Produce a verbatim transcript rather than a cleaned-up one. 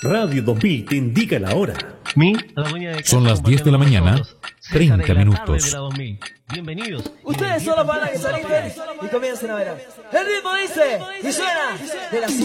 Radio dos mil te indica la hora. Mi, la dueña de casa, Son las diez de la mañana, treinta minutos. Bienvenidos. Ustedes solo van a que salir y comiencen a ver. El ritmo dice y suena de la